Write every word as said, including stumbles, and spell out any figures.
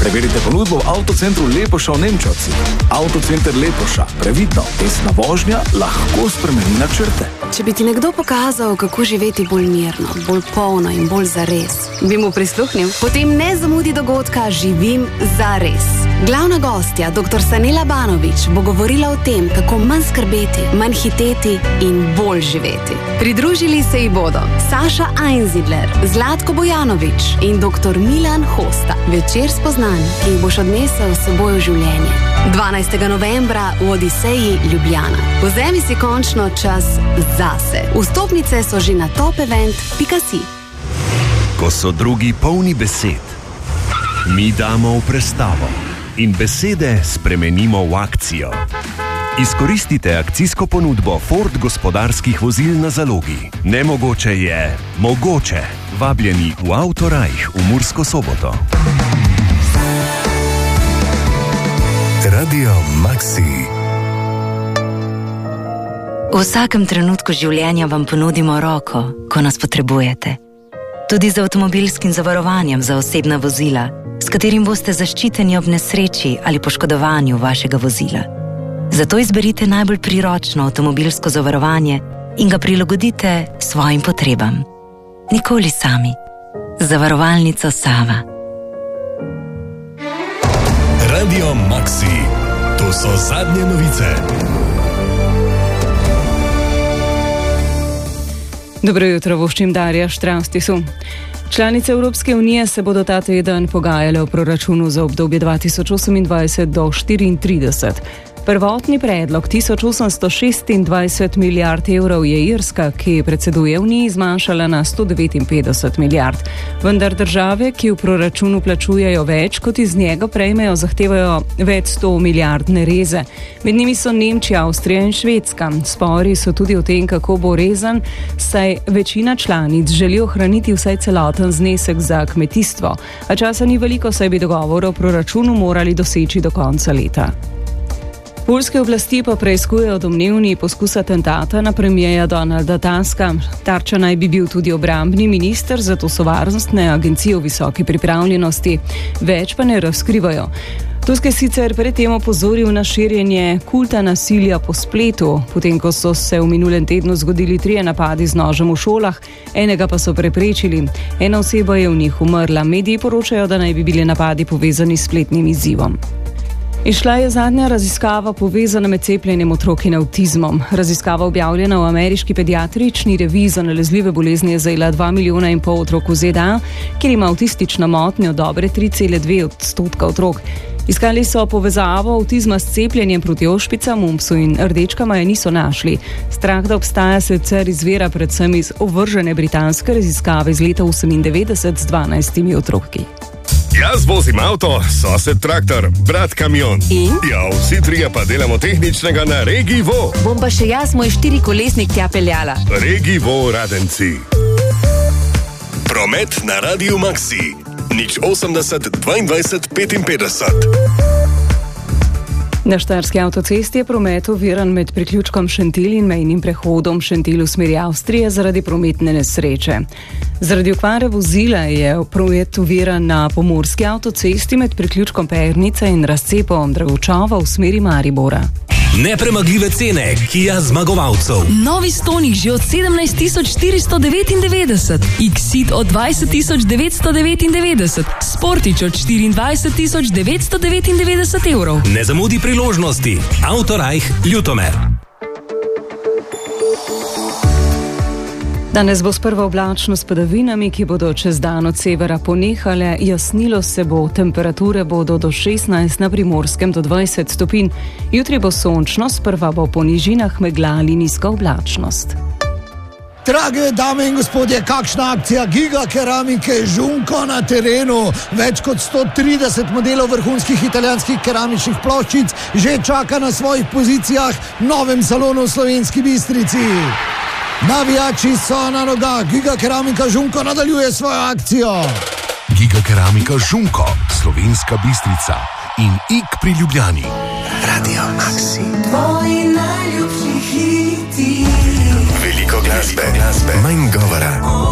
Preverite ponudbo v avtocentru Lepoša v Nemčovci. Avtocenter Lepoša. Previdno, tesna vožnja lahko spremeni načrte. Če bi ti nekdo pokazal, kako živeti bolj mirno, bolj polno in bolj zares, bi mu prisluhnil? Potem ne zamudi dogodka Živim zares. Glavna gostja, doktor Sanela Banović, bo govorila o tem, kako manj skrbeti, manj hiteti in bolj živeti. Pridružili se ji bodo Saša Einzidler, Zlatko Bojanović in doktor Milan Hosta. Večer spoznanj, ki jih boš odnesel s seboj v življenje. dvanajstega novembra v Odiseji Ljubljana. Vzemi si končno čas zase. Vstopnice so že na topevent pika si. Ko so drugi polni besed, mi damo v prestavo in besede spremenimo v akcijo. Izkoristite akcijsko ponudbo Ford gospodarskih vozil na zalogi. Nemogoče je mogoče. Vabljeni v Autorajh v Mursko Soboto. Radio Maxi. V vsakem trenutku življenja vam ponudimo roko, ko nas potrebujete. Tudi z avtomobilskim zavarovanjem za osebna vozila, s katerim boste zaščiteni ob nesreči ali poškodovanju vašega vozila. Zato izberite najbolj priročno avtomobilsko zavarovanje in ga prilagodite svojim potrebam. Nikoli sami. Zavarovalnica Sava. Radio Maxi. To so zadnje novice. Dobro jutro, voščim Darja Štravstisu. Članice Evropske unije se bodo ta teden pogajale o proračunu za obdobje dva tisoč osemindvajset do štiriintrideset. Prvotni predlog tisoč osemsto šestindvajset milijard evrov je Irska, ki predseduje Uniji, zmanjšala na sto devetinpetdeset milijard. Vendar države, ki v proračunu plačujejo več, kot iz njega prejmejo, zahtevajo več sto milijardne reze. Med njimi so Nemčija, Avstrija in Švedska. Spori so tudi o tem, kako bo rezan, saj večina članic želi ohraniti vsaj celoten znesek za kmetijstvo. A časa ni veliko, saj bi dogovor o proračunu morali doseči do konca leta. Poljske oblasti pa preiskujejo domnevni poskus atentata na premierja Donalda Tuska. Tarča naj bi bil tudi obrambni minister, zato so varnostne agencije v visoki pripravljenosti. Več pa ne razkrivajo. Tusk je sicer predtem opozoril na širjenje kulta nasilja po spletu, potem ko so se v minulem tednu zgodili trije napadi z nožem v šolah, enega pa so preprečili. Ena oseba je v njih umrla. Mediji poročajo, da naj bi bili napadi povezani s spletnim izzivom. Izšla je zadnja raziskava povezana med cepljenjem otrok in avtizmom. Raziskava, objavljena v ameriški pediatrični reviji za nalezljive bolezni, je zajela dva milijona in pol otrok v Z D A, kjer ima avtistična motnja dobre tri cele dve odstotka otrok. Iskali so povezavo avtizma s cepljenjem proti ošpicam, mumpsu in rdečkama, je niso našli. Strah, da obstaja, sicer izvira predvsem iz ovržene britanske raziskave iz leta osemindevetdeset z dvanajstimi otroki. Jaz vozim avto, sosed traktor, brat kamion. In? Ja, vsi trije pa delamo tehničnega na Regivo. Bom pa še jaz moj štirikolesnik tja peljala. Regivo Radenci. Promet na Radio Maxi. Nič osemdeset dvaindvajset petinpetdeset. Na štajerski avtocesti je promet oviran med priključkom Šentilj in mejnim prehodom Šentilj v smeri Avstrije zaradi prometne nesreče. Zaradi okvare vozila je promet oviran na pomurski avtocesti med priključkom Pernica in razcepom Dragočova v smeri Maribora. Nepremagljive cene Kia zmagovalcev. Novi Stonic že od sedemnajst tisoč štiristo devetindevetdeset, X-Ceed od dvajset tisoč devetsto devetindevetdeset, Sportič od štiriindvajset tisoč devetsto devetindevetdeset evrov. Ne zamudi priložnosti. Autorajh Ljutomer. Danes bo sprva oblačno s padavinami, ki bodo čez dan od severa ponehale, jasnilo se bo, temperature bodo do šestnajst, na Primorskem do dvajset stopinj. Jutri bo sončno, sprva bo po nižinah megla ali nizka oblačnost. Drage dame in gospodje, kakšna akcija Giga Keramike Žunko na terenu. Več kot sto trideset modelov vrhunskih italijanskih keramičnih ploščic že čaka na svojih pozicijah v novem salonu v Slovenski Bistrici. Navijači so na nogah, Giga Keramika Žunko nadaljuje svojo akcijo. Giga Keramika Žunko, Slovenska Bistrica in Ik pri Ljubljani. Radio Maxi. Tvoji najljubši hiti. Veliko glasbe, glasbe. Manj govora.